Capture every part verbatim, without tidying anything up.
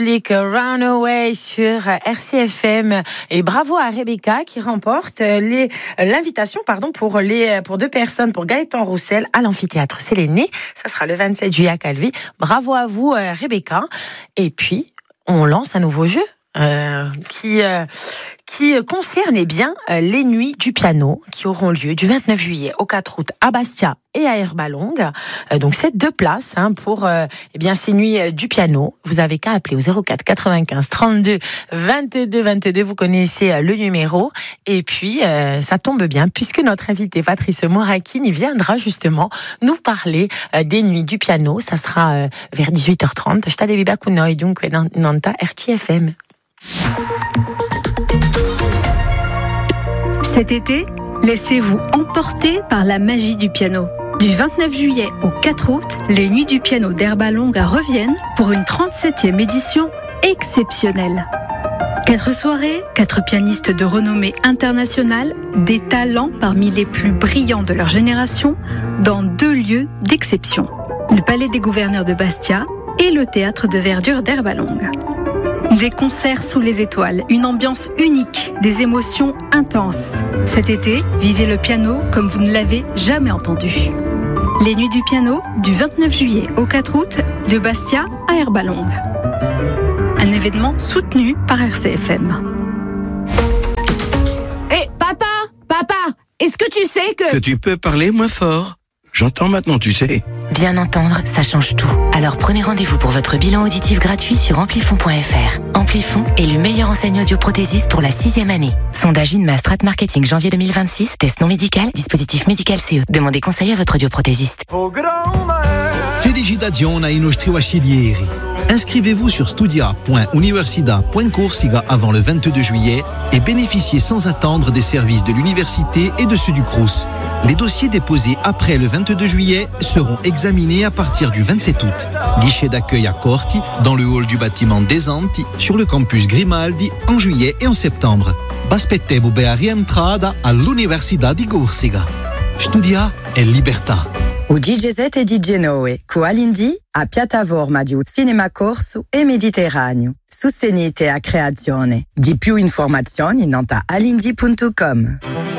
Runaway sur R C F M et bravo à Rebecca qui remporte les, l'invitation pardon, pour, les, pour deux personnes pour Gaëtan Roussel à l'amphithéâtre Séléné. Ça sera le vingt-sept juillet à Calvi. Bravo à vous Rebecca. Et puis on lance un nouveau jeu euh, qui, euh, qui concerne eh bien, les nuits du piano qui auront lieu du vingt-neuf juillet au quatre août à Bastia et à Herbalongue. Donc c'est deux places hein, pour euh, eh bien ces nuits du piano. Vous avez qu'à appeler au zéro quatre quatre-vingt-quinze trente-deux vingt-deux vingt-deux. Vous connaissez le numéro. Et puis euh, ça tombe bien puisque notre invité Patrice Morachini viendra justement nous parler euh, des nuits du piano. Ça sera euh, vers dix-huit heures trente. Je t'ai biba kunoi donc nanta R T F M. Cet été, laissez-vous emporter par la magie du piano. Du vingt-neuf juillet au quatre août, les Nuits du piano d'Herbalongue reviennent pour une trente-septième édition exceptionnelle. Quatre soirées, quatre pianistes de renommée internationale, des talents parmi les plus brillants de leur génération, dans deux lieux d'exception, le Palais des Gouverneurs de Bastia et le Théâtre de Verdure d'Herbalongue. Des concerts sous les étoiles, une ambiance unique, des émotions intenses. Cet été, vivez le piano comme vous ne l'avez jamais entendu. Les Nuits du piano, du vingt-neuf juillet au quatre août, de Bastia à Herbalongue. Un événement soutenu par R C F M. Hé, hey, papa, papa, est-ce que tu sais que... Que tu peux parler moins fort. J'entends maintenant, tu sais. Bien entendre, ça change tout. Alors prenez rendez-vous pour votre bilan auditif gratuit sur amplifon point f r. Amplifon est le meilleur enseigne audioprothésiste pour la sixième année. Sondage INMA Strat Marketing janvier deux mille vingt-six. Test non médical, dispositif médical C E. Demandez conseil à votre audioprothésiste. Felicitazioni ai nostri bachelieri. Inscrivez-vous sur studia point universidad point corsica avant le vingt-deux juillet et bénéficiez sans attendre des services de l'université et de ceux du Crous. Les dossiers déposés après le vingt-deux juillet seront examinés à partir du vingt-sept août. Guichet d'accueil à Corti, dans le hall du bâtiment des Anti, sur le campus Grimaldi, en juillet et en septembre. Baspettevo a rientrada all'Università di Corsica. Studia è libertà. O D J Z e D J Noe, cu Alindi, a piattaforma di Cinema Corso e Mediterraneo. Sostenete a creazione. Di più informazioni nanta alindi punto com.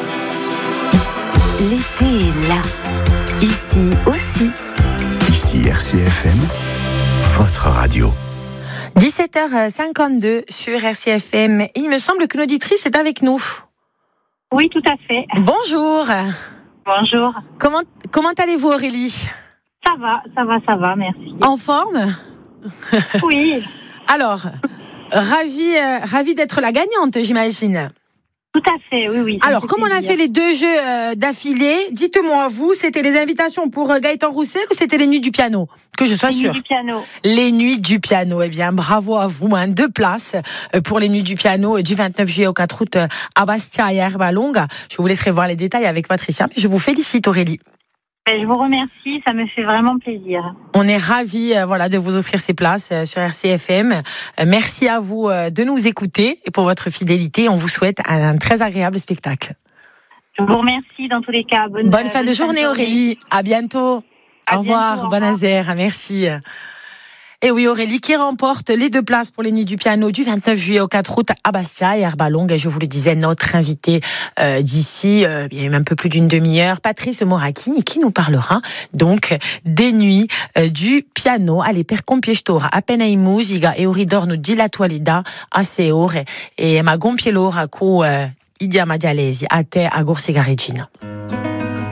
L'été est là. Ici aussi. Ici R C F M, votre radio. dix-sept heures cinquante-deux sur R C F M. Il me semble qu'une auditrice est avec nous. Oui, tout à fait. Bonjour. Bonjour. Comment, comment allez-vous Aurélie ? Ça va, ça va, ça va, merci. En forme ? Oui. Alors, ravie, euh, ravie d'être la gagnante, j'imagine. Tout à fait, oui, oui. Alors, comme on a fait les deux jeux euh, d'affilée, dites-moi, vous, c'était les invitations pour euh, Gaëtan Roussel ou c'était les nuits du piano ? Que je sois les sûre. Les nuits du piano. Les nuits du piano. Eh bien, bravo à vous. Hein. Deux places euh, pour les nuits du piano euh, du vingt-neuf juillet au quatre août euh, à Bastia et à Herbalongue. Je vous laisserai voir les détails avec Patricia, mais je vous félicite Aurélie. Je vous remercie, ça me fait vraiment plaisir. On est ravis euh, voilà, de vous offrir ces places euh, sur R C F M. Euh, merci à vous euh, de nous écouter et pour votre fidélité. On vous souhaite un, un très agréable spectacle. Je vous remercie dans tous les cas. Bonne, bonne fin bonne de journée, journée Aurélie. À bientôt. À au revoir. Bientôt, bon Azer. Merci. Et oui, Aurélie qui remporte les deux places pour les nuits du piano du vingt-neuf juillet au quatre août à Bastia et Herbalongue. Et je vous le disais, notre invité euh, d'ici, euh, il y a même un peu plus d'une demi-heure, Patrice Morachini, qui nous parlera donc des nuits euh, du piano. Allez, per compiestora, appena in musica e ritorno di l'attualità a sei ore e ma gonfie l'ora con Idia Madialesi a te a Corsica Regina.